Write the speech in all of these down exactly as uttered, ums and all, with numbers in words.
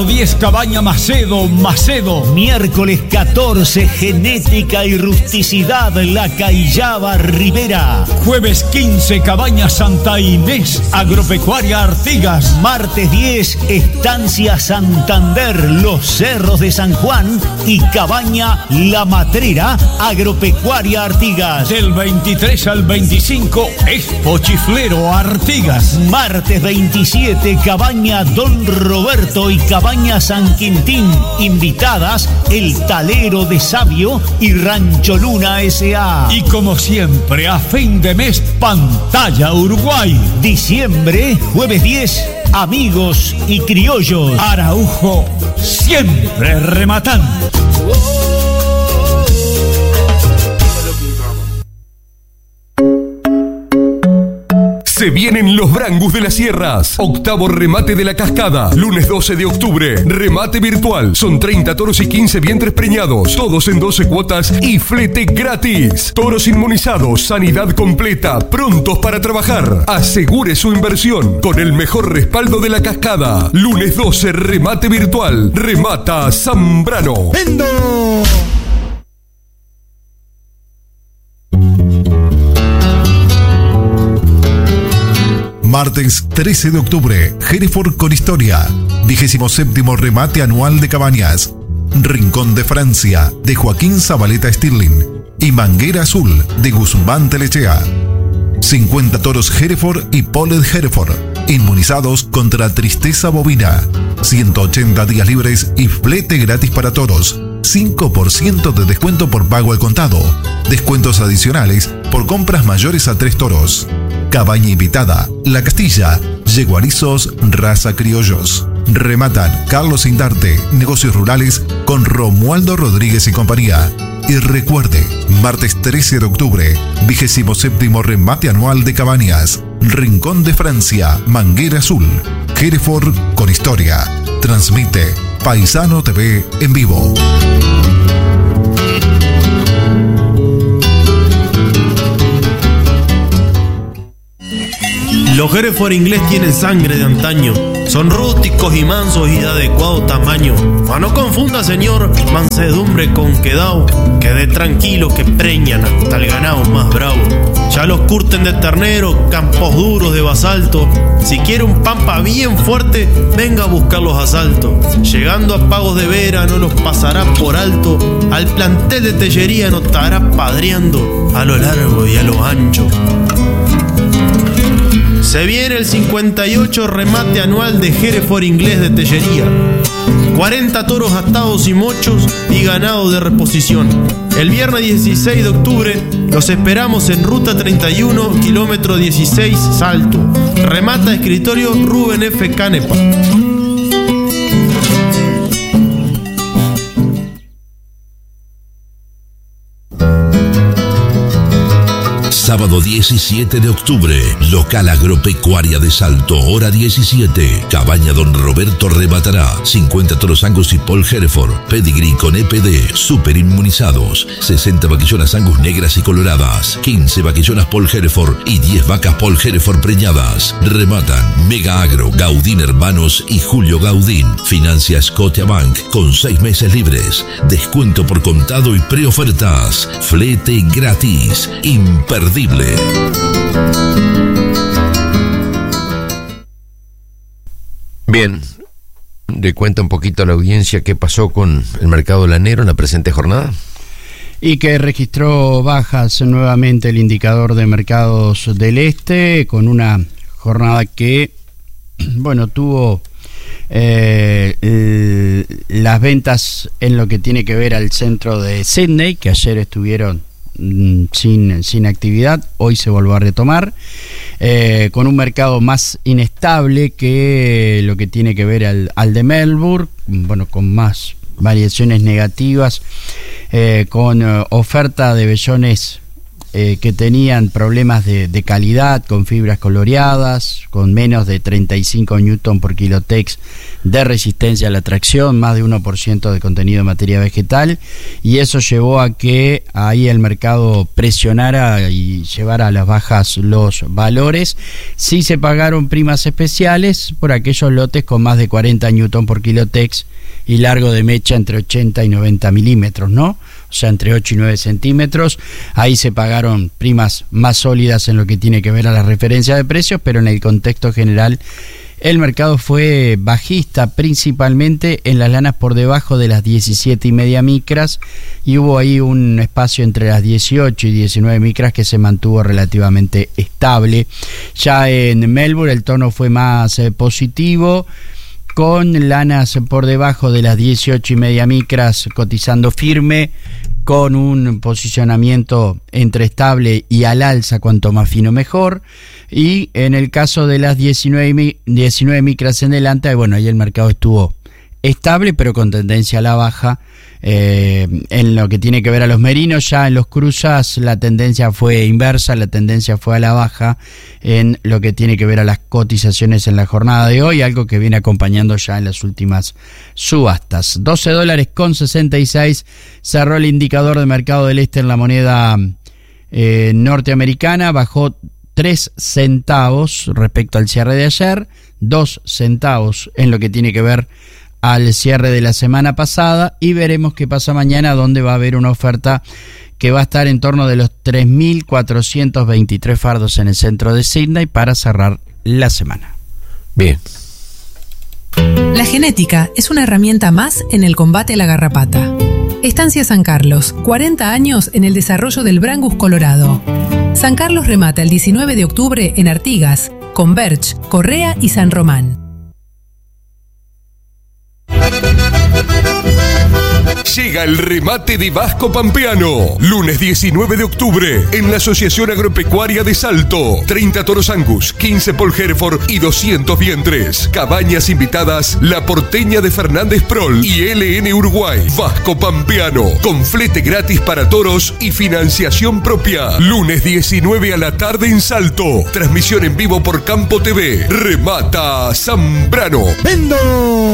diez Cabaña Macedo, Macedo. Miércoles catorce, Genética y Rusticidad, La Callaba Rivera. Jueves quince, Cabaña Santa Inés, Agropecuaria Artigas. Martes diez, Estancia Santander, Los Cerros de San Juan y Cabaña La Matrera, Agropecuaria Artigas. Del veintitrés al veinticinco, Expo Chiflero Artigas. Martes veintisiete, Cabaña Don Roberto y Cabaña San Quintín. Invitadas El Talero de Sabio y Rancho Luna S A. Y como siempre, a fin de mes, Pantalla Uruguay. Diciembre, jueves diez, Amigos y Criollos. Araujo, siempre rematando. Se vienen los Brangus de las Sierras. Octavo remate de la cascada. Lunes doce de octubre. Remate virtual. Son treinta toros y quince vientres preñados. Todos en doce cuotas y flete gratis. Toros inmunizados. Sanidad completa. Prontos para trabajar. Asegure su inversión con el mejor respaldo de la cascada. Lunes doce, remate virtual. Remata Zambrano. ¡Vendo! Martes trece de octubre, Hereford con historia. Vigésimo séptimo remate anual de cabañas. Rincón de Francia, de Joaquín Zabaleta Stirling. Y Manguera Azul, de Guzmán Telechea. cincuenta toros Hereford y Polled Hereford, inmunizados contra tristeza bovina. ciento ochenta días libres y flete gratis para toros. cinco por ciento de descuento por pago al contado. Descuentos adicionales por compras mayores a tres toros. Cabaña invitada, La Castilla, Yeguarizos, raza criollos. Rematan Carlos Indarte, negocios rurales con Romualdo Rodríguez y compañía. Y recuerde, martes trece de octubre, vigésimo séptimo remate anual de cabañas. Rincón de Francia, Manguera Azul, Hereford con historia. Transmite Paisano T V en vivo. Los Hereford inglés tienen sangre de antaño. Son rústicos y mansos y de adecuado tamaño. Ma no confunda, señor, mansedumbre con quedao. Quede tranquilo que preñan hasta el ganado más bravo. Ya los curten de ternero, campos duros de basalto. Si quiere un pampa bien fuerte, venga a buscar los asaltos. Llegando a Pagos de Vera no los pasará por alto. Al plantel de Tellería no estará padreando a lo largo y a lo ancho. Se viene el cincuenta y ocho remate anual de Hereford inglés de Tellería. cuarenta toros atados y mochos y ganado de reposición. El viernes dieciséis de octubre los esperamos en ruta treinta y uno, kilómetro dieciséis, Salto. Remata escritorio Rubén F. Canepa. Sábado diecisiete de octubre, local agropecuaria de Salto, hora diecisiete. Cabaña Don Roberto rematará cincuenta toros Angus y Paul Hereford, pedigree con E P D, super inmunizados, sesenta vaquillonas Angus negras y coloradas, quince vaquillonas Paul Hereford y diez vacas Paul Hereford preñadas. Rematan Mega Agro, Gaudín Hermanos y Julio Gaudín. Financia Scotiabank con seis meses libres, descuento por contado y preofertas, flete gratis, imperdible. Bien, le cuenta un poquito a la audiencia qué pasó con el mercado lanero en la presente jornada. Y que registró bajas nuevamente el indicador de mercados del este, con una jornada que, bueno, tuvo eh, eh, las ventas en lo que tiene que ver al centro de Sydney, que ayer estuvieron sin, sin actividad, hoy se volvió a retomar, eh, con un mercado más inestable que lo que tiene que ver al, al de Melbourne, bueno, con más variaciones negativas, eh, con eh, oferta de vellones eh, que tenían problemas de, de calidad, con fibras coloreadas, con menos de treinta y cinco newton por kilotex de resistencia a la tracción, más de uno por ciento de contenido de materia vegetal, y eso llevó a que ahí el mercado presionara y llevara a las bajas los valores. Sí se pagaron primas especiales por aquellos lotes con más de cuarenta newton por kilotex y largo de mecha entre ochenta y noventa milímetros, ¿no? O sea, entre ocho y nueve centímetros. Ahí se pagaron primas más sólidas en lo que tiene que ver a la referencia de precios, pero en el contexto general el mercado fue bajista, principalmente en las lanas por debajo de las diecisiete y media micras, y hubo ahí un espacio entre las dieciocho y diecinueve micras que se mantuvo relativamente estable. Ya en Melbourne el tono fue más eh, positivo, con lanas por debajo de las dieciocho y media micras cotizando firme, con un posicionamiento entre estable y al alza, cuanto más fino mejor. Y en el caso de las diecinueve, diecinueve micras en delante, bueno, ahí el mercado estuvo estable pero con tendencia a la baja. Eh, en lo que tiene que ver a los merinos, ya en los cruzas la tendencia fue inversa, la tendencia fue a la baja en lo que tiene que ver a las cotizaciones en la jornada de hoy, algo que viene acompañando ya en las últimas subastas. doce dólares con sesenta y seis cerró el indicador de mercado del este en la moneda eh, norteamericana, bajó tres centavos respecto al cierre de ayer, dos centavos en lo que tiene que ver al cierre de la semana pasada, y veremos qué pasa mañana, donde va a haber una oferta que va a estar en torno de los tres mil cuatrocientos veintitrés fardos en el centro de Sydney para cerrar la semana. Bien. La genética es una herramienta más en el combate a la garrapata. Estancia San Carlos, cuarenta años en el desarrollo del Brangus colorado. San Carlos remata el diecinueve de octubre en Artigas, Converge, Correa y San Román. Llega el remate de Vasco Pampeano. Lunes diecinueve de octubre en la Asociación Agropecuaria de Salto. treinta toros Angus, quince Paul Hereford y doscientos vientres. Cabañas invitadas La Porteña de Fernández Prol y L N Uruguay. Vasco Pampeano, con flete gratis para toros y financiación propia. Lunes diecinueve a la tarde en Salto. Transmisión en vivo por Campo T V. Remata Zambrano. ¡Vendo!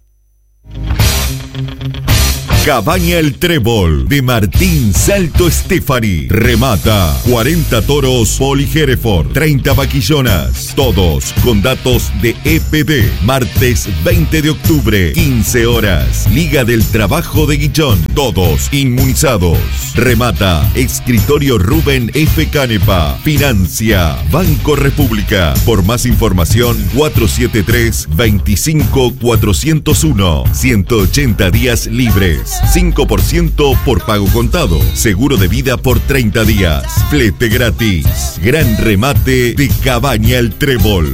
Cabaña El Trébol de Martín Salto Stefani. Remata cuarenta toros Poli Hereford, treinta vaquillonas, todos con datos de E P D. Martes veinte de octubre, quince horas. Liga del Trabajo de Guillón, todos inmunizados. Remata Escritorio Rubén F. Canepa. Financia Banco República. Por más información, cuatro siete tres, veinticinco, cuatrocientos uno. ciento ochenta días libres. cinco por ciento por pago contado. Seguro de vida por treinta días. Flete gratis. Gran remate de Cabaña El Trébol.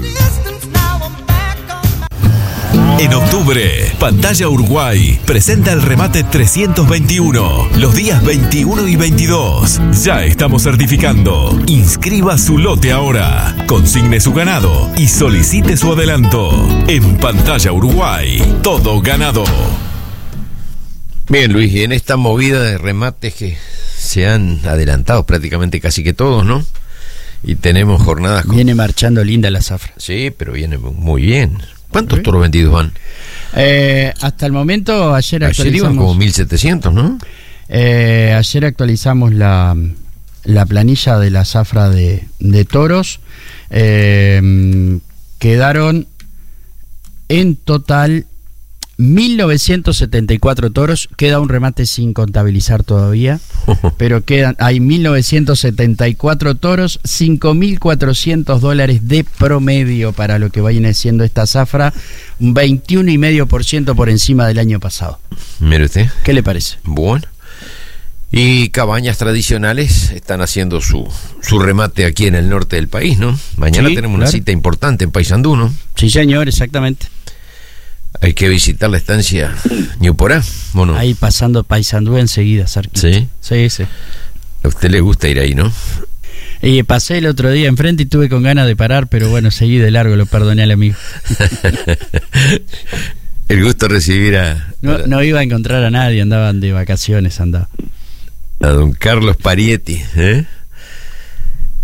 En octubre, Pantalla Uruguay presenta el remate trescientos veintiuno, los días veintiuno y veintidós. Ya estamos certificando. Inscriba su lote ahora, consigne su ganado y solicite su adelanto. En Pantalla Uruguay, todo ganado. Bien, Luis, y en esta movida de remates que se han adelantado prácticamente casi que todos, ¿no? Y tenemos jornadas con... Viene marchando linda la zafra. Sí, pero viene muy bien. ¿Cuántos ¿Sí? toros vendidos van? Eh, hasta el momento, ayer, ayer actualizamos... iban como mil setecientos, ¿no? Eh, ayer actualizamos la, la planilla de la zafra de, de toros. Eh, quedaron en total mil novecientos setenta y cuatro toros. Queda un remate sin contabilizar todavía, pero quedan, hay mil novecientos setenta y cuatro toros, cinco mil cuatrocientos dólares de promedio para lo que viene siendo esta zafra, un veintiuno coma cinco por ciento por encima del año pasado. Mire usted. ¿Qué le parece? Bueno. Y cabañas tradicionales están haciendo su, su remate aquí en el norte del país, ¿no? Mañana sí, tenemos claro. una cita importante en Paysandú, ¿no? Sí, señor, exactamente. Hay que visitar la estancia Ñuporá, ¿o no? Ahí pasando Paysandú enseguida, cerquita. ¿Sí? Sí, sí. A usted le gusta ir ahí, ¿no? Y pasé el otro día enfrente y tuve con ganas de parar, pero bueno, seguí de largo, lo perdoné al amigo. El gusto de recibir a... No, no iba a encontrar a nadie, andaban de vacaciones, andaba. A don Carlos Parietti, ¿eh?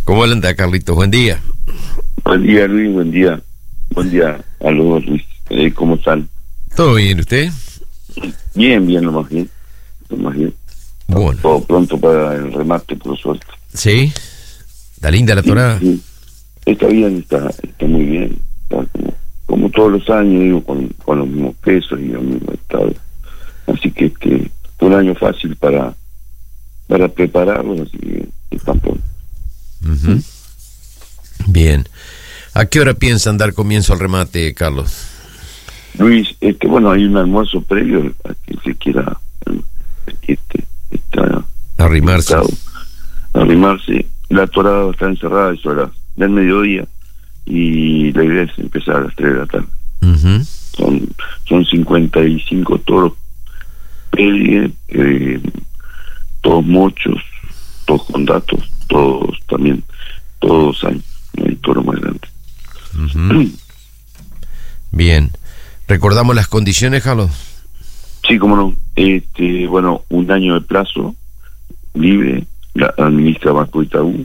¿Cómo anda, Carlitos? Buen día. Buen día, Luis, buen día. Buen día a los dos, Luis. Eh, ¿Cómo están? ¿Todo bien, usted? Bien, bien, lo más bien. Lo más bien. Bueno. Todo pronto para el remate, por suerte. ¿Sí? ¿Está linda la torada? Sí, sí. Está bien, está, está muy bien. Está como, como todos los años, digo, con, con los mismos pesos y el mismo estado. Así que este fue un año fácil para para prepararlos, así que están pronto. Uh-huh. Bien. ¿A qué hora piensan dar comienzo al remate, Carlos? Luis, este, bueno, hay un almuerzo previo a que se quiera este, está arrimarse. Estado, arrimarse. La torada va a estar encerrada a eso horas del mediodía y la idea es empezar a las tres de la tarde. Uh-huh. Son, son cincuenta y cinco toros, pelie, eh, todos mochos, todos con datos, todos también, todos años, no hay toro más grande. Uh-huh. Bien. ¿Recordamos las condiciones, Carlos? Sí, cómo no. Este, bueno, un año de plazo libre, la administra Banco Itaú.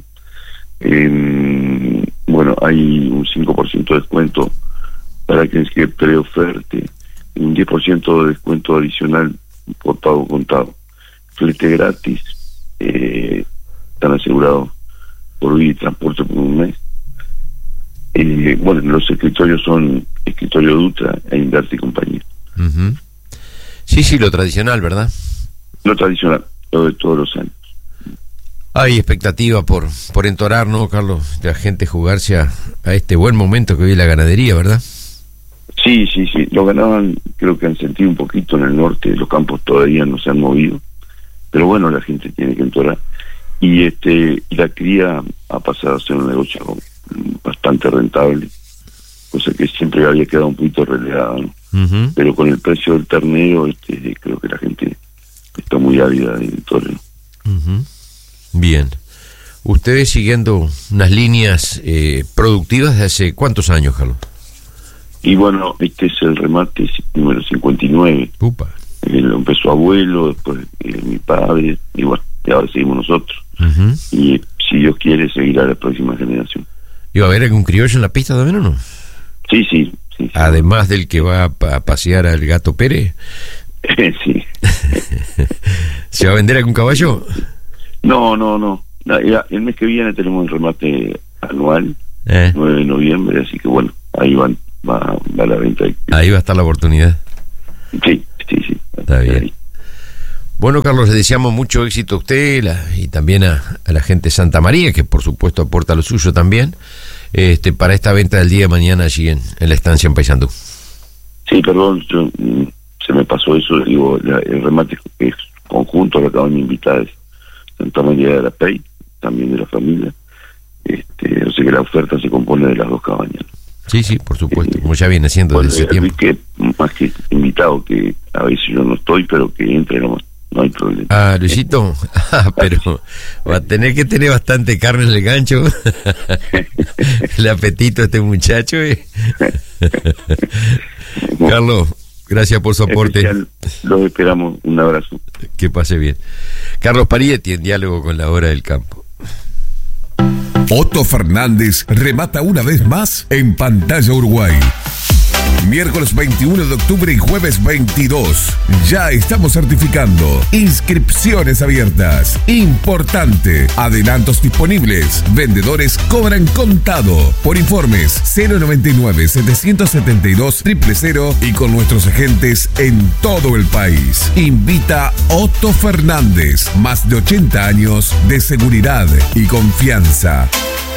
Eh, bueno, hay un cinco por ciento de descuento para quienes que preoferte, un diez por ciento de descuento adicional por pago contado. Flete gratis, eh, están asegurados por vida y transporte por un mes. Eh, bueno, los escritorios son Escritorio Dutra e Inverti y compañía. Uh-huh. Sí, sí, lo tradicional, ¿verdad? Lo tradicional, lo de todos los años. Hay expectativa por por entorar, ¿no, Carlos? De la gente jugarse a, a este buen momento que vive la ganadería, ¿verdad? Sí, sí, sí. Lo ganaban, creo que han sentido un poquito en el norte, los campos todavía no se han movido, pero bueno, la gente tiene que entorar. Y este y la cría ha pasado a ser un negocio bastante rentable, cosa que siempre había quedado un poquito relegada, ¿no? Uh-huh. Pero con el precio del ternero, este, creo que la gente está muy ávida de toro. Uh-huh. Bien. Ustedes siguiendo unas líneas eh, productivas de hace ¿cuántos años, Carlos? Y bueno, este es el remate número cincuenta y nueve. Upa. Eh, lo empezó abuelo, después eh, mi padre, y bueno, y ahora seguimos nosotros. Uh-huh. Y si Dios quiere, seguirá la próxima generación. ¿Y va a haber algún criollo en la pista también o no? Sí, sí. sí, sí. Además del que va a, pa- a pasear al gato Pérez. Sí. ¿Se va a vender algún caballo? No, no, no. no ya, el mes que viene tenemos el remate anual, eh. nueve de noviembre, así que bueno, ahí van, va, va la venta. Ahí va a estar la oportunidad. Sí, sí, sí. Está bien. Ahí. Bueno, Carlos, le deseamos mucho éxito a usted la, y también a, a la gente de Santa María, que por supuesto aporta lo suyo también, este para esta venta del día de mañana allí en, en la estancia en Paysandú. Sí, perdón, yo, mm, se me pasó eso, digo, la, el remate es conjunto, lo acaban de invitar es Santa María de la Pey, también de la familia, este, o sea que la oferta se compone de las dos cabañas. Sí, sí, por supuesto, eh, como ya viene siendo bueno, desde ese tiempo. Que, más que invitado, que a veces yo no estoy, pero que entre nomás. No hay problema. Ah, Luisito, ah, pero va a tener que tener bastante carne en el gancho. El apetito de este muchacho. Eh. Carlos, gracias por su aporte. Especial, los esperamos. Un abrazo. Que pase bien. Carlos Parietti en diálogo con la hora del campo. Otto Fernández remata una vez más en Pantalla Uruguay. Miércoles veintiuno de octubre y jueves veintidós. Ya estamos certificando. Inscripciones abiertas. Importante. Adelantos disponibles. Vendedores cobran contado. Por informes cero noventa y nueve, setecientos setenta y dos, cero cero cero y con nuestros agentes en todo el país. Invita Otto Fernández. Más de ochenta años de seguridad y confianza.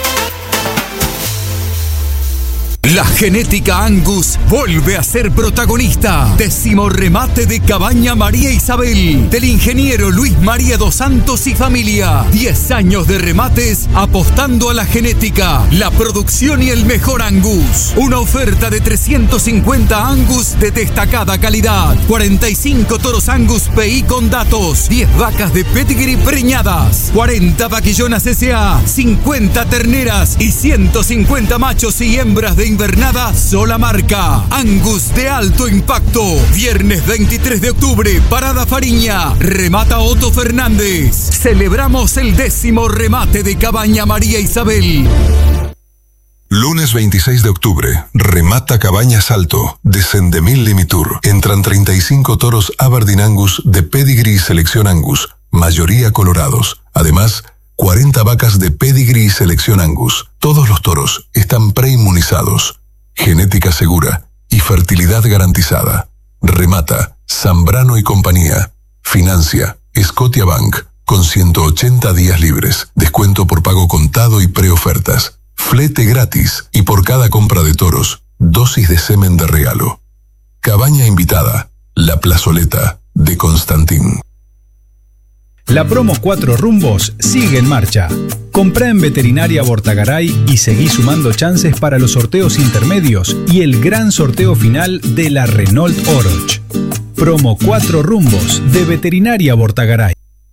La genética Angus vuelve a ser protagonista. Décimo remate de Cabaña María Isabel, del ingeniero Luis María dos Santos y familia. Diez años de remates apostando a la genética, la producción y el mejor Angus. Una oferta de trescientos cincuenta Angus de destacada calidad. cuarenta y cinco toros Angus P I con datos. diez vacas de pedigree preñadas. cuarenta vaquillonas S A. cincuenta terneras y ciento cincuenta machos y hembras de invernada sola marca. Angus de alto impacto. Viernes veintitrés de octubre, Parada Fariña. Remata Otto Fernández. Celebramos el décimo remate de Cabaña María Isabel. Lunes veintiséis de octubre, remata Cabañas Alto, de Sendemil Limitur. Entran treinta y cinco toros Aberdeen Angus de Pedigree Selección Angus, mayoría colorados. Además, cuarenta vacas de Pedigree Selección Angus. Todos los toros están preinmunizados. Genética segura y fertilidad garantizada. Remata Zambrano y compañía. Financia Scotiabank con ciento ochenta días libres. Descuento por pago contado y preofertas. Flete gratis y por cada compra de toros, dosis de semen de regalo. Cabaña invitada, La Plazoleta de Constantín. La promo Cuatro Rumbos sigue en marcha. Comprá en Veterinaria Bortagaray y seguí sumando chances para los sorteos intermedios y el gran sorteo final de la Renault Oroch. Promo Cuatro Rumbos de Veterinaria Bortagaray.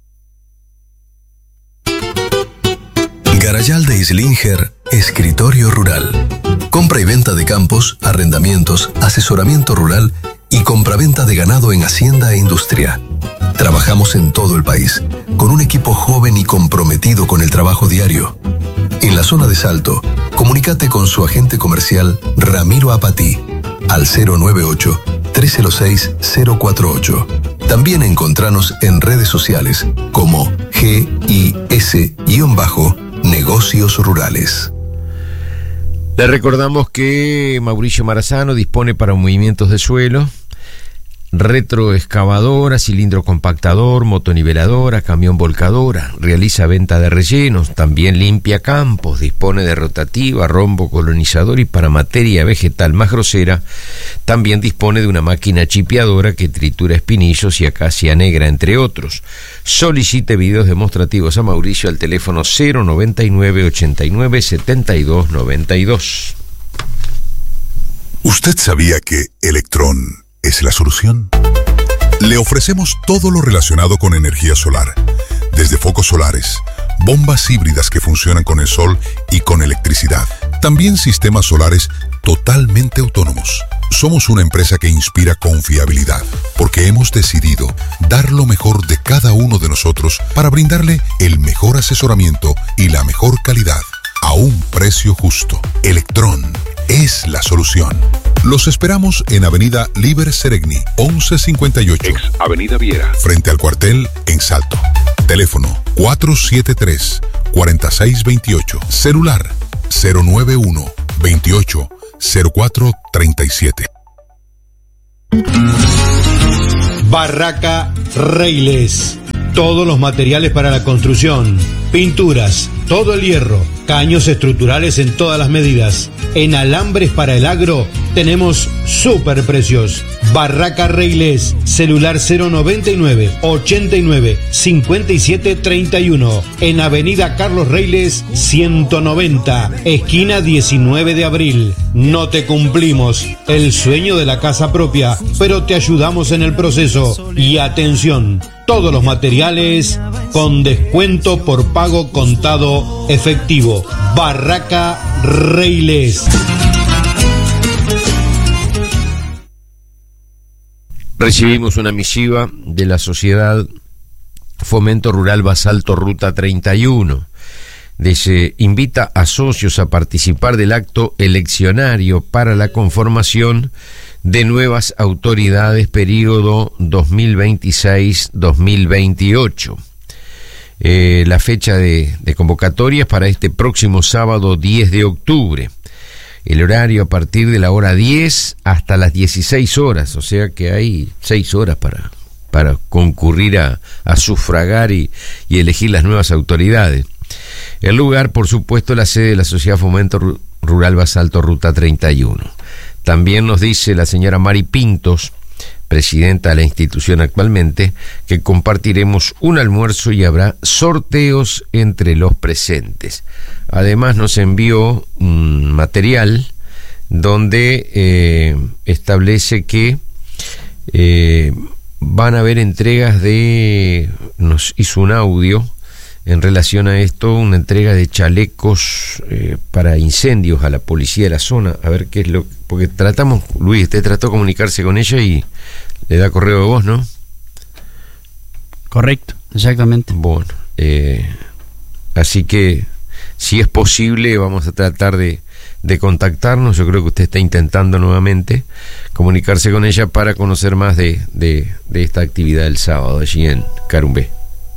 Garayal de Islinger, Escritorio Rural. Compra y venta de campos, arrendamientos, asesoramiento rural y compraventa de ganado en hacienda e industria. Trabajamos en todo el país, con un equipo joven y comprometido con el trabajo diario. En la zona de Salto, comunícate con su agente comercial Ramiro Apatí al cero nueve ocho, tres cero seis, cero cuatro ocho. También encontranos en redes sociales como G I S-Negocios Rurales. Le recordamos que Mauricio Marazano dispone para movimientos de suelo, retroexcavadora, cilindro compactador, motoniveladora, camión volcadora, realiza venta de rellenos, también limpia campos, dispone de rotativa, rombo colonizador y para materia vegetal más grosera, también dispone de una máquina chipeadora que tritura espinillos y acacia negra, entre otros. Solicite videos demostrativos a Mauricio al teléfono cero noventa y nueve, ochenta y nueve, setenta y dos, noventa y dos. ¿Usted sabía que Electrón es la solución? Le ofrecemos todo lo relacionado con energía solar, desde focos solares, bombas híbridas que funcionan con el sol y con electricidad. También sistemas solares totalmente autónomos. Somos una empresa que inspira confiabilidad, porque hemos decidido dar lo mejor de cada uno de nosotros para brindarle el mejor asesoramiento y la mejor calidad a un precio justo. Electrón es la solución. Los esperamos en Avenida Liber Seregni, once cincuenta y ocho. Ex Avenida Viera. Frente al cuartel en Salto. Teléfono cuatro siete tres, cuatro seis dos ocho. Celular cero nueve uno, veintiocho, cero cuatro treinta y siete. Barraca Reiles. Todos los materiales para la construcción, pinturas, todo el hierro, caños estructurales en todas las medidas. En alambres para el agro tenemos super precios. Barraca Reiles, celular cero noventa y nueve, ochenta y nueve, cincuenta y siete treinta y uno. En Avenida Carlos Reiles ciento noventa, esquina diecinueve de abril. No te cumplimos el sueño de la casa propia, pero te ayudamos en el proceso. Y atención, todos los materiales con descuento por pago contado efectivo. Barraca Reiles. Recibimos una misiva de la Sociedad Fomento Rural Basalto Ruta treinta y uno. Dice, invita a socios a participar del acto eleccionario para la conformación de nuevas autoridades periodo dos mil veintiséis dos mil veintiocho. Eh, la fecha de, de convocatoria es para este próximo sábado diez de octubre. El horario a partir de la hora diez hasta las dieciséis horas, o sea que hay seis horas para, para concurrir a, a sufragar y, y elegir las nuevas autoridades. El lugar, por supuesto, la sede de la Sociedad Fomento Rural Basalto Ruta treinta y uno. También nos dice la señora Mari Pintos, presidenta de la institución actualmente, que compartiremos un almuerzo y habrá sorteos entre los presentes. Además nos envió un material donde eh, establece que eh, van a haber entregas de, nos hizo un audio en relación a esto, una entrega de chalecos eh, para incendios a la policía de la zona, a ver qué es lo... Porque tratamos, Luis, usted trató de comunicarse con ella y le da correo de voz, ¿no? Correcto, exactamente. Bueno, eh, así que si es posible vamos a tratar de, de contactarnos. Yo creo que usted está intentando nuevamente comunicarse con ella para conocer más de, de, de esta actividad del sábado allí en Carumbé.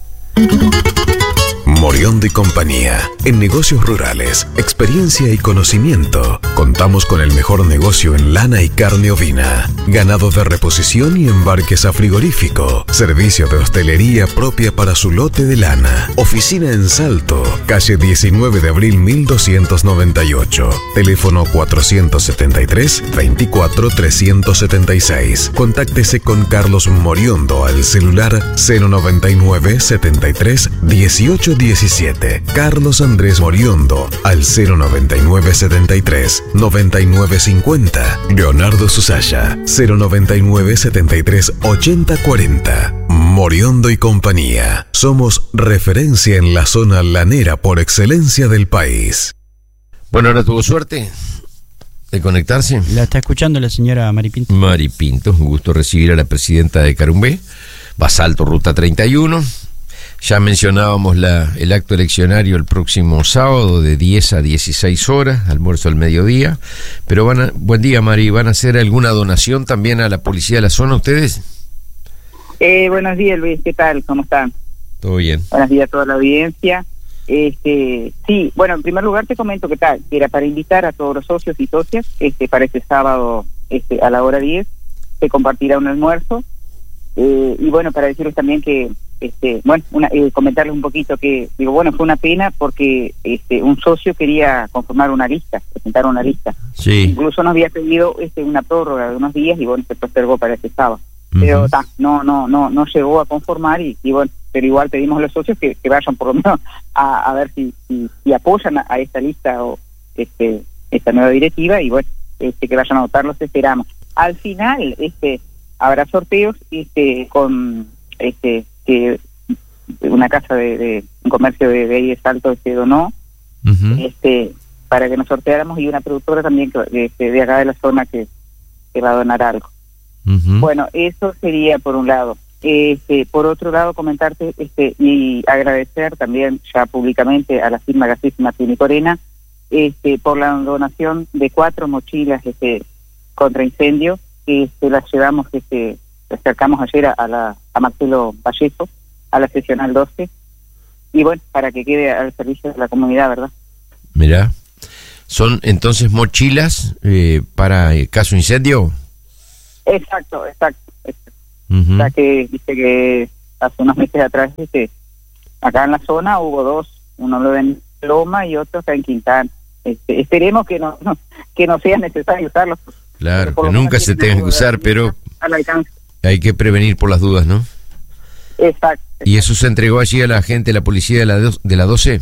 Moriondo y compañía. En negocios rurales, experiencia y conocimiento. Contamos con el mejor negocio en lana y carne ovina, ganado de reposición y embarques a frigorífico, servicio de hostelería propia para su lote de lana, oficina en Salto, calle diecinueve de abril mil doscientos noventa y ocho, teléfono cuatrocientos setenta y tres, veinticuatro, trescientos setenta y seis. Contáctese con Carlos Moriondo al celular cero noventa y nueve, setenta y tres, dieciocho diecisiete. Carlos Andrés Moriondo al cero noventa y nueve, setenta y tres, noventa y nueve cincuenta. Leonardo Susaya cero noventa y nueve, setenta y tres, ochenta cuarenta. Moriondo y compañía. Somos referencia en la zona lanera por excelencia del país. Bueno, ahora tuvo suerte de conectarse. La está escuchando la señora Mari Pinto. Mari Pinto, un gusto recibir a la presidenta de Carumbé. Basalto, ruta treinta y uno. Ya mencionábamos la, el acto eleccionario el próximo sábado de diez a dieciséis horas, almuerzo al mediodía. Pero van a, buen día, Mari, ¿van a hacer alguna donación también a la policía de la zona ustedes? Eh, buenos días, Luis, ¿qué tal? ¿Cómo están? Todo bien. Buenos días a toda la audiencia. Este, sí, bueno, en primer lugar te comento que tal, que era para invitar a todos los socios y socias, este, para este sábado, este, a la hora diez, se compartirá un almuerzo. Eh, y bueno, para decirles también que, este, bueno, una, eh, comentarles un poquito que, digo, bueno, fue una pena porque este, un socio quería conformar una lista, presentar una lista. Sí. Incluso nos había pedido este, una prórroga de unos días y bueno, se postergó para este sábado. Uh-huh. Pero ta, no, no, no, no llegó a conformar y, y bueno, pero igual pedimos a los socios que, que vayan por lo menos a, a ver si, si, si apoyan a, a esta lista o este, esta nueva directiva y bueno, este, que vayan a votar, los esperamos. Al final, este, habrá sorteos, este, con, este, que una casa de, de un comercio de, de ahí de Salto se donó, uh-huh. este, para que nos sorteáramos y una productora también que, de, de acá de la zona que, que va a donar algo. Uh-huh. Bueno, eso sería por un lado. Este, por otro lado, comentarte este, y agradecer también ya públicamente a la firma Gasís Martín y Corena este, por la donación de cuatro mochilas este, contra incendio que este, las llevamos, este, las acercamos ayer a, a, la, a Marcelo Vallejo, a la seccional doce, y bueno, para que quede al servicio de la comunidad, ¿verdad? Mirá, ¿son entonces mochilas eh, para el caso incendio? Exacto, exacto. exacto. Uh-huh. O sea que dice que hace unos meses atrás, este, acá en la zona hubo dos, uno lo en Loma y otro acá en Quintana. Este, esperemos que no, no que no sea necesario usarlos. Claro, que nunca se tengan que usar, pero al alcance. Hay que prevenir por las dudas, ¿no? Exacto. ¿Y eso se entregó allí a la gente de la policía de la, do, de la doce?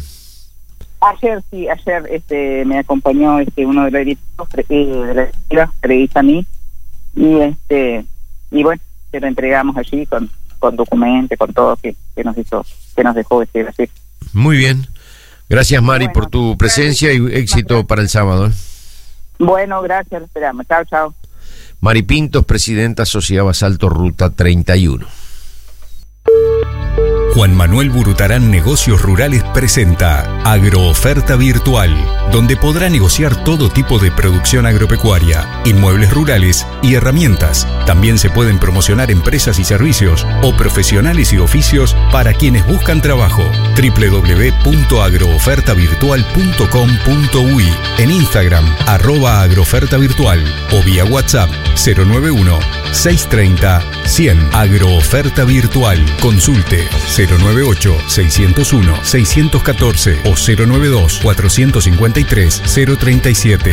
Ayer, sí, ayer este, me acompañó este uno de los directivos de la escuela, periodista a mí, y este y bueno, se lo entregamos allí con, con documentos, con todo que, que nos hizo, que nos dejó este así. Muy bien. Gracias, Mari, bueno, por tu presencia y éxito para el sábado. Bueno, gracias, lo esperamos. Chao, chao. Mari Pintos, presidenta Sociedad Basalto, ruta treinta y uno. Juan Manuel Burutarán Negocios Rurales presenta Agrooferta Virtual, donde podrá negociar todo tipo de producción agropecuaria, inmuebles rurales y herramientas. También se pueden promocionar empresas y servicios o profesionales y oficios para quienes buscan trabajo. doble u doble u doble u punto agrooferta virtual punto com punto u i, en Instagram arroba agroferta virtual o vía WhatsApp cero nueve uno, seis tres cero, cien. Agrooferta Virtual. Consulte cero nueve ocho, seis cero uno, seis uno cuatro o cero nueve dos, cuatro cinco tres, cero tres siete.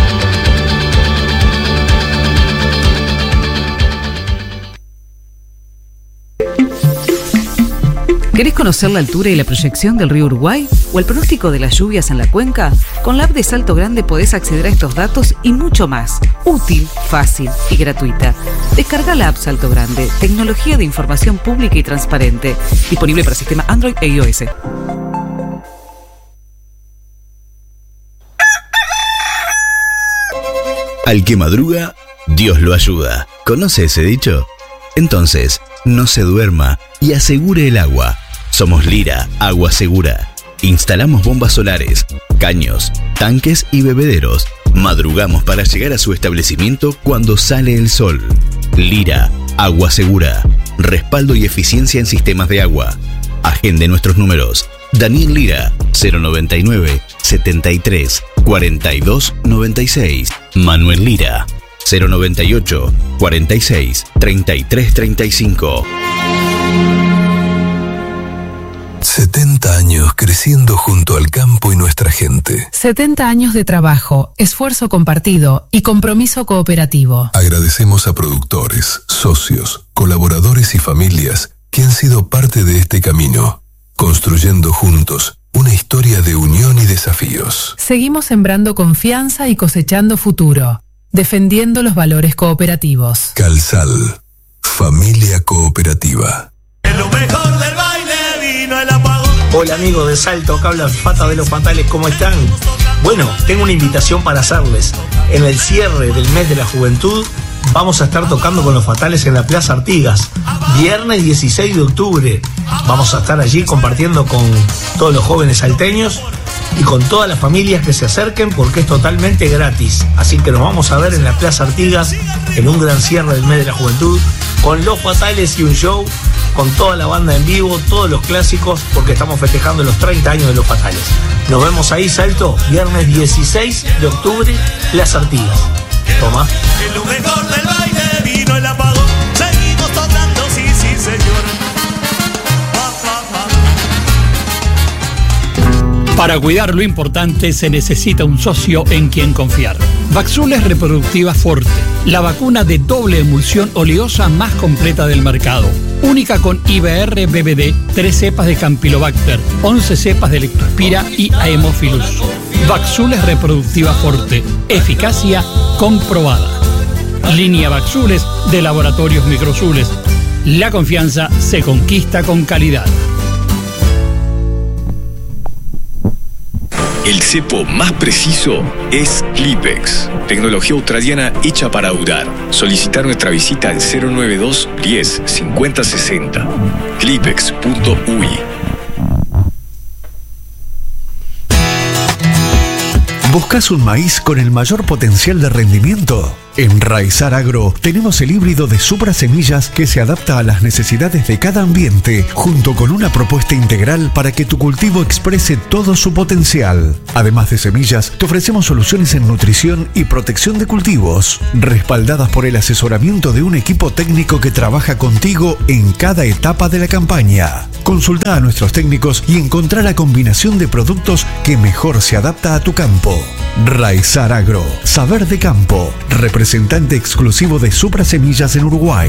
¿Querés conocer la altura y la proyección del río Uruguay o el pronóstico de las lluvias en la cuenca? Con la app de Salto Grande podés acceder a estos datos y mucho más. Útil, fácil y gratuita. Descarga la app Salto Grande, tecnología de información pública y transparente. Disponible para sistema Android e iOS. Al que madruga, Dios lo ayuda. ¿Conoce ese dicho? Entonces, no se duerma y asegure el agua. Somos Lira, Agua Segura. Instalamos bombas solares, caños, tanques y bebederos. Madrugamos para llegar a su establecimiento cuando sale el sol. Lira, Agua Segura. Respaldo y eficiencia en sistemas de agua. Agende nuestros números. Daniel Lira, cero noventa y nueve, setenta y tres, cuarenta y dos noventa y seis. Manuel Lira, cero noventa y ocho, cuarenta y seis, treinta y tres treinta y cinco. setenta años creciendo junto al campo y nuestra gente. setenta años de trabajo, esfuerzo compartido y compromiso cooperativo. Agradecemos a productores, socios, colaboradores y familias que han sido parte de este camino, construyendo juntos una historia de unión y desafíos. Seguimos sembrando confianza y cosechando futuro, defendiendo los valores cooperativos. Calsal, familia cooperativa. Lo mejor del baile vino el apagón. Hola amigos de Salto, acá habla Fata de los Fatales, ¿cómo están? Bueno, tengo una invitación para hacerles. En el cierre del mes de la juventud vamos a estar tocando con los Fatales en la Plaza Artigas, viernes dieciséis de octubre. Vamos a estar allí compartiendo con todos los jóvenes salteños y con todas las familias que se acerquen porque es totalmente gratis. Así que nos vamos a ver en la Plaza Artigas en un gran cierre del mes de la juventud con los Fatales y un show con toda la banda en vivo, todos los clásicos, porque estamos festejando los treinta años de los Fatales. Nos vemos ahí, Salto, viernes dieciséis de octubre, Plaza Artigas. Toma. En lo mejor del baile vino el apagón. Seguimos tocando, sí, sí, señor. Para cuidar lo importante se necesita un socio en quien confiar. Vaxules Reproductiva Forte, la vacuna de doble emulsión oleosa más completa del mercado. Única con I B R B B D, tres cepas de Campylobacter, once cepas de Lectospira y Haemophilus. Vaxules Reproductiva Forte, eficacia comprobada. Línea Vaxules de Laboratorios Microzules. La confianza se conquista con calidad. El cepo más preciso es Clipex, tecnología australiana hecha para durar. Solicitar nuestra visita al cero noventa y dos, diez, cincuenta, sesenta. clipex punto u i. ¿Buscas un maíz con el mayor potencial de rendimiento? En Raizar Agro tenemos el híbrido de Supra Semillas que se adapta a las necesidades de cada ambiente, junto con una propuesta integral para que tu cultivo exprese todo su potencial. Además de semillas, te ofrecemos soluciones en nutrición y protección de cultivos, respaldadas por el asesoramiento de un equipo técnico que trabaja contigo en cada etapa de la campaña. Consulta a nuestros técnicos y encontrá la combinación de productos que mejor se adapta a tu campo. Raizar Agro, saber de campo, representante exclusivo de Supra Semillas en Uruguay.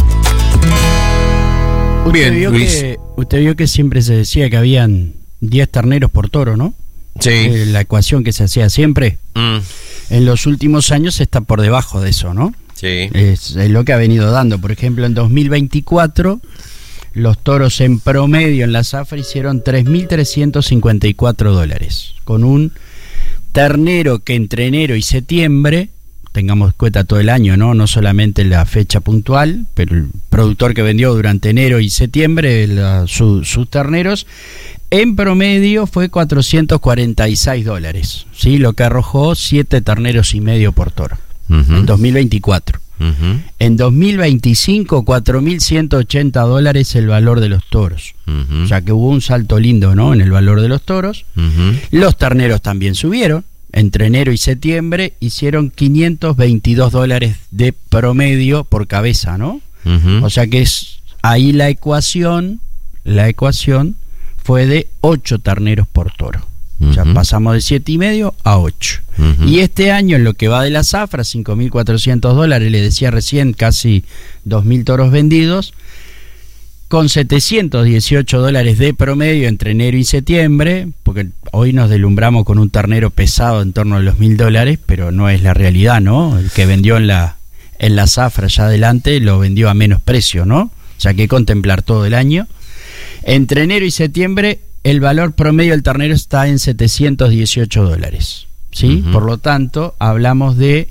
Bien, usted vio, que, usted vio que siempre se decía que habían diez terneros por toro, ¿no? Sí. Eh, la ecuación que se hacía siempre. Mm. En los últimos años está por debajo de eso, ¿no? Sí. Es, es lo que ha venido dando. Por ejemplo, en dos mil veinticuatro, los toros en promedio en la zafra hicieron tres mil trescientos cincuenta y cuatro dólares, con un ternero que entre enero y septiembre, tengamos en cuenta todo el año, ¿no? No solamente la fecha puntual, pero el productor que vendió durante enero y septiembre la, su, sus terneros, en promedio fue cuatrocientos cuarenta y seis dólares, ¿sí? Lo que arrojó siete terneros y medio por toro, uh-huh. En dos mil veinticuatro. Uh-huh. En dos mil veinticinco, cuatro mil ciento ochenta dólares el valor de los toros. Uh-huh. O sea que hubo un salto lindo, ¿no? En el valor de los toros. Uh-huh. Los terneros también subieron. Entre enero y septiembre hicieron quinientos veintidós dólares de promedio por cabeza, ¿no? Uh-huh. O sea que es ahí la ecuación, la ecuación fue de ocho terneros por toro. Uh-huh. O sea, pasamos de siete y medio a ocho. Uh-huh. Y este año, en lo que va de la zafra, cinco mil cuatrocientos dólares, le decía recién, casi dos mil toros vendidos, con setecientos dieciocho dólares de promedio entre enero y septiembre, porque hoy nos deslumbramos con un ternero pesado en torno a los mil dólares, pero no es la realidad, ¿no? El que vendió en la, en la zafra ya adelante lo vendió a menos precio, ¿no? O sea, hay que contemplar todo el año. Entre enero y septiembre, el valor promedio del ternero está en setecientos dieciocho dólares, ¿sí? Uh-huh. Por lo tanto, hablamos de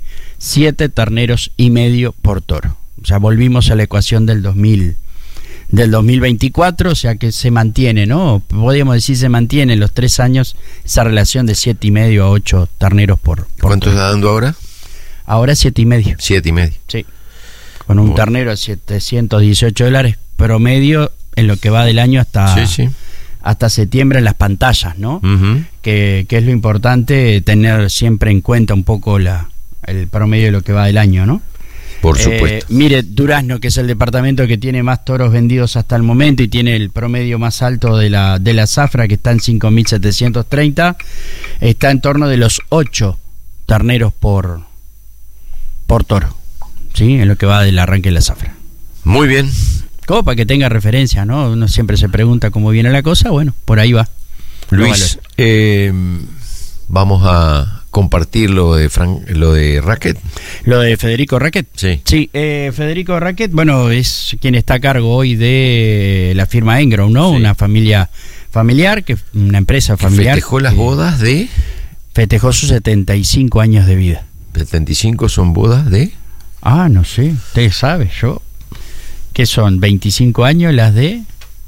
siete terneros y medio por toro. O sea, volvimos a la ecuación del dos mil, del dos mil veinticuatro, o sea que se mantiene, ¿no? Podríamos decir se mantiene en los tres años esa relación de siete y medio a ocho terneros por, por ¿Cuánto toro. está dando ahora? Ahora siete y medio. Siete y medio. Sí. Con un Bueno. ternero a setecientos dieciocho dólares promedio en lo que va del año hasta, Sí, sí. hasta septiembre en las pantallas, ¿no? Ujú. que, que es lo importante, tener siempre en cuenta un poco la el promedio de lo que va del año, ¿no? Por Eh, supuesto. mire, Durazno, que es el departamento que tiene más toros vendidos hasta el momento y tiene el promedio más alto de la, de la zafra, que está en cinco mil setecientos treinta, está en torno de los ocho terneros por, por toro, ¿sí? En lo que va del arranque de la zafra. Muy bien. Como para que tenga referencia, ¿no? Uno siempre se pregunta cómo viene la cosa, bueno, por ahí va. Luis, eh, vamos a compartir lo de Fran, lo de Racket. Lo de Federico Racket. Sí. Sí, eh, Federico Racket, bueno, es quien está a cargo hoy de la firma Engrow, ¿no? Sí. Una familia familiar, que una empresa familiar. Festejó las que bodas de Festejó sus setenta y cinco años de vida. setenta y cinco son bodas de Ah, no sé, usted sabe, yo. ¿Qué son? ¿veinticinco años las de?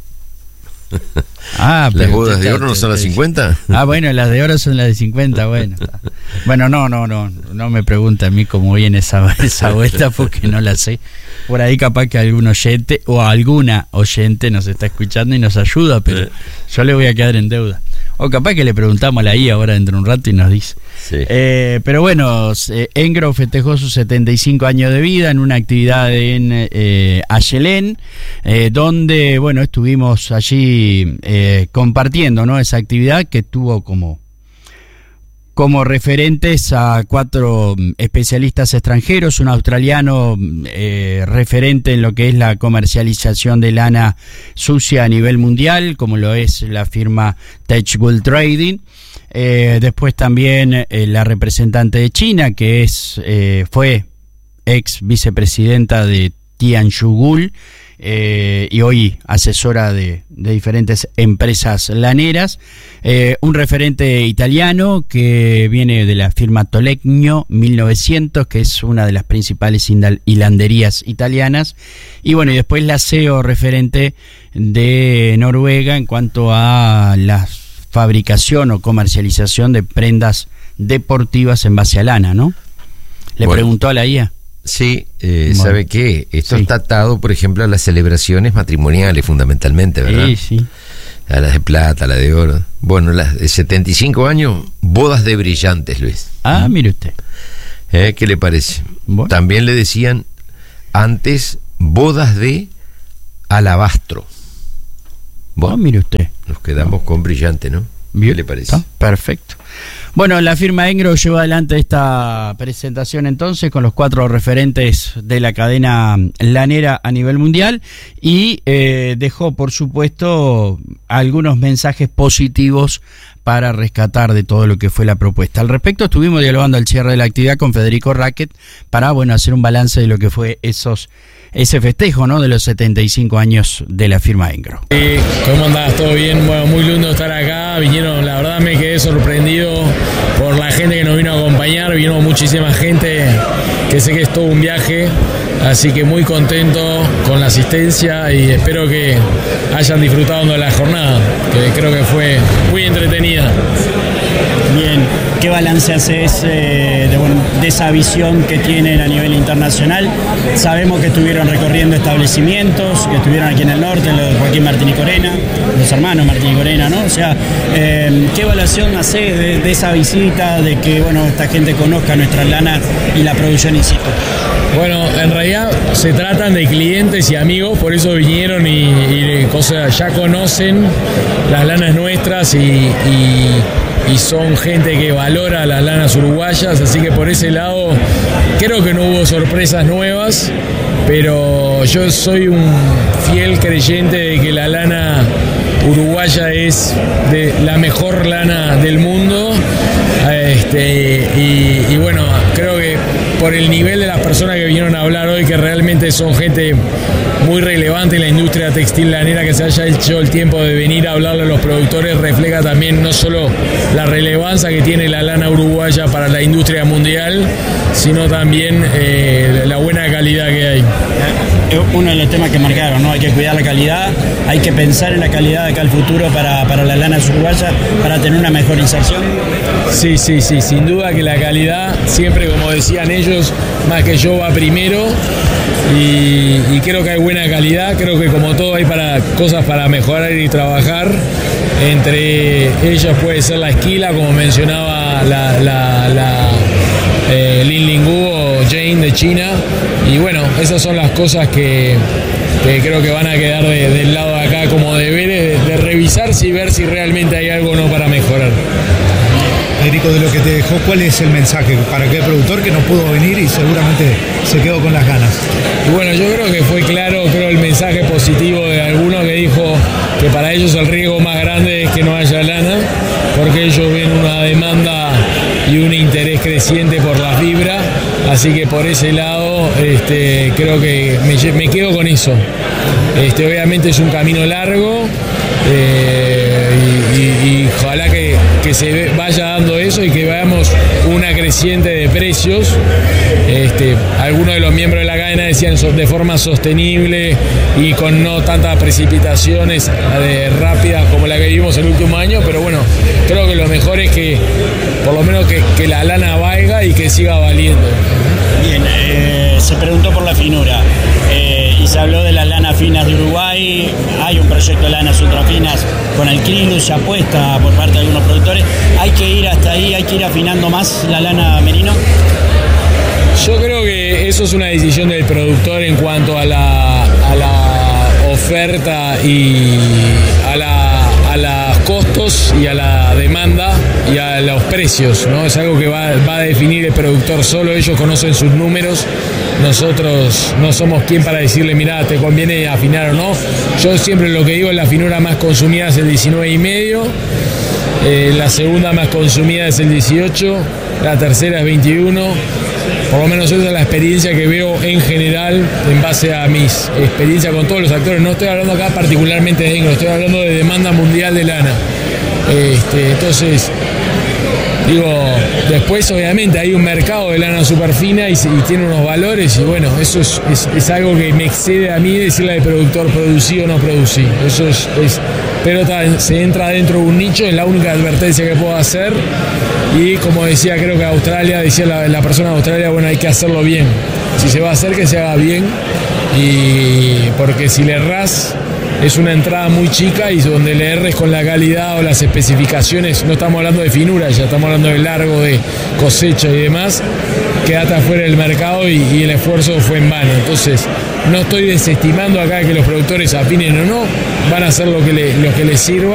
Ah, las pero bodas usted de está- oro no son las usted- cincuenta. Ah, bueno, las de oro son las de cincuenta, bueno. Está. Bueno, no, no, no, no me pregunte a mí cómo viene esa, esa vuelta porque no la sé. Por ahí capaz que algún oyente o alguna oyente nos está escuchando y nos ayuda, pero yo le voy a quedar en deuda. O capaz que le preguntamos a la I A ahora dentro de un rato y nos dice. Sí. Eh, pero bueno, eh, Engrow festejó sus setenta y cinco años de vida en una actividad en eh, Ayelén, eh, donde, bueno, estuvimos allí eh, compartiendo, ¿no? Esa actividad que tuvo como, como referentes a cuatro mm, especialistas extranjeros, un australiano mm, eh, referente en lo que es la comercialización de lana sucia a nivel mundial, como lo es la firma Techwool Trading. Eh, después también eh, la representante de China, que es eh, fue ex vicepresidenta de Tianjugul eh, y hoy asesora de, de diferentes empresas laneras. Eh, un referente italiano que viene de la firma Tolegno mil novecientos, que es una de las principales hindal- hilanderías italianas. Y bueno, y después la C E O referente de Noruega en cuanto a las fabricación o comercialización de prendas deportivas en base a lana, ¿no? Le Bueno. preguntó a la I A. Sí, eh, Bueno. ¿sabe qué? Esto Sí. está atado, por ejemplo, a las celebraciones matrimoniales, fundamentalmente, ¿verdad? Sí, sí. A las de plata, a las de oro. Bueno, las de setenta y cinco años, bodas de brillantes, Luis. Ah, mire usted. ¿Eh? ¿Qué le parece? Bueno. También le decían antes bodas de alabastro. Bueno, Ah, mire usted. nos quedamos con brillante, ¿no? ¿Qué le parece? Está perfecto. Bueno, la firma Engrow llevó adelante esta presentación entonces con los cuatro referentes de la cadena lanera a nivel mundial y eh, dejó, por supuesto, algunos mensajes positivos para rescatar de todo lo que fue la propuesta. Al respecto, estuvimos dialogando al cierre de la actividad con Federico Racket para, bueno, hacer un balance de lo que fue esos ese festejo, ¿no?, de los setenta y cinco años de la firma Engrow. Eh, ¿Cómo andás? ¿Todo bien? Bueno, muy lindo estar acá. Vinieron, la verdad me quedé sorprendido por la gente que nos vino a acompañar. Vino muchísima gente, que sé que es todo un viaje. Así que muy contento con la asistencia y espero que hayan disfrutado de la jornada, que creo que fue muy entretenida. Bien, ¿qué balance haces eh, de, bueno, de esa visión que tienen a nivel internacional? Sabemos que estuvieron recorriendo establecimientos, que estuvieron aquí en el norte, los de Joaquín Martín y Corena, los hermanos Martín y Corena, ¿no? O sea, eh, ¿qué evaluación haces de, de esa visita, de que, bueno, esta gente conozca nuestra lana y la producción in situ? Bueno, en realidad se tratan de clientes y amigos, por eso vinieron y, y cosas, ya conocen las lanas nuestras y, y, y son gente que valora las lanas uruguayas, así que por ese lado creo que no hubo sorpresas nuevas, pero yo soy un fiel creyente de que la lana uruguaya es de la mejor lana del mundo, este, y, y bueno, creo que por el nivel de las personas que vinieron a hablar hoy, que realmente son gente muy relevante en la industria textil lanera, que se haya hecho el tiempo de venir a hablarle a los productores, refleja también no solo la relevancia que tiene la lana uruguaya para la industria mundial, sino también eh, la buena calidad que hay. Uno de los temas que marcaron, ¿no? Hay que cuidar la calidad, hay que pensar en la calidad de acá al futuro para, para la lana uruguaya, para tener una mejor inserción. Sí, sí, sí, sin duda que la calidad, siempre como decían ellos, más que yo va primero, y, y creo que hay buena calidad, creo que como todo hay para cosas para mejorar y trabajar. Entre ellas puede ser la esquila, como mencionaba la, la, la eh, Lin Lingu o Jane de China, y bueno, esas son las cosas que, que creo que van a quedar de, del lado de acá como deberes de, de revisarse y ver si realmente hay algo o no para mejorar. Federico, de lo que te dejó, ¿cuál es el mensaje para aquel productor que no pudo venir y seguramente se quedó con las ganas? Y bueno, yo creo que fue claro, creo el mensaje positivo de alguno que dijo que para ellos el riesgo más grande es que no haya lana, porque ellos ven una demanda y un interés creciente por la fibra, así que por ese lado este, creo que me, me quedo con eso. Este, obviamente es un camino largo, eh, y, y, y ojalá que, que se vaya dando eso y que veamos una creciente de precios. Este, algunos de los miembros de la cadena decían de forma sostenible y con no tantas precipitaciones eh, rápidas como la que vivimos el último año, pero bueno, creo que lo mejor es que por lo menos que, que la lana valga y que siga valiendo. Bien, eh, se preguntó por la finura. Eh, y se habló de las lanas finas de Uruguay, hay un proyecto de lanas ultrafinas con el Crinus, se apuesta por parte de algunos productores. ¿Hay que ir hasta ahí, hay que ir afinando más la lana merino? Yo creo que eso es una decisión del productor en cuanto a la, a la oferta y a la a los costos y a la demanda y a los precios, ¿no? Es algo que va, va a definir el productor solo, ellos conocen sus números, nosotros no somos quien para decirle, mirá, te conviene afinar o no. Yo siempre lo que digo es la finura más consumida es el diecinueve y medio, eh, la segunda más consumida es el dieciocho, la tercera es veintiuno. Por lo menos esa es la experiencia que veo en general en base a mis experiencias con todos los actores. No estoy hablando acá particularmente de Engro, estoy hablando de demanda mundial de lana. Este, entonces, digo, después obviamente hay un mercado de lana súper fina y, y tiene unos valores y bueno, eso es, es, es algo que me excede a mí decirle al productor producí o no producí. Eso es, es pero ta, se entra dentro de un nicho, es la única advertencia que puedo hacer. Y como decía, creo que Australia, decía la, la persona de Australia, bueno, hay que hacerlo bien. Si se va a hacer, que se haga bien. Y porque si le errás, es una entrada muy chica y donde le erres con la calidad o las especificaciones, no estamos hablando de finura, ya estamos hablando de largo, de cosecha y demás, quedaste afuera del mercado y, y el esfuerzo fue en vano. Entonces, no estoy desestimando acá que los productores afinen o no, van a hacer lo que, le, lo que les sirva.